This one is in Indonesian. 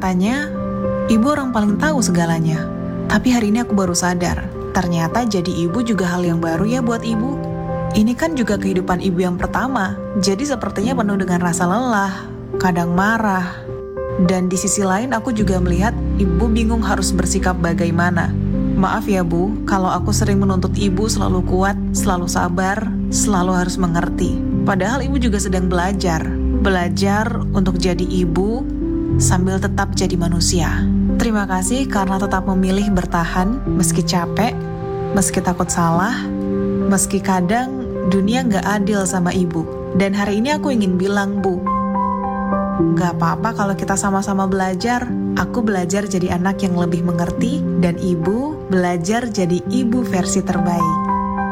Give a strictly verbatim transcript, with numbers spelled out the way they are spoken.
Katanya, ibu orang paling tahu segalanya. Tapi hari ini aku baru sadar, ternyata jadi ibu juga hal yang baru ya buat ibu. Ini kan juga kehidupan ibu yang pertama, jadi sepertinya penuh dengan rasa lelah, kadang marah. Dan di sisi lain aku juga melihat ibu bingung harus bersikap bagaimana. Maaf ya Bu, kalau aku sering menuntut ibu selalu kuat, selalu sabar, selalu harus mengerti. Padahal ibu juga sedang belajar. Belajar untuk jadi ibu sambil tetap jadi manusia. Terima kasih karena tetap memilih bertahan meski capek, meski takut salah, meski kadang dunia gak adil sama ibu. Dan hari ini aku ingin bilang Bu, gak apa-apa kalau kita sama-sama belajar. Aku belajar jadi anak yang lebih mengerti dan ibu belajar jadi ibu versi terbaik.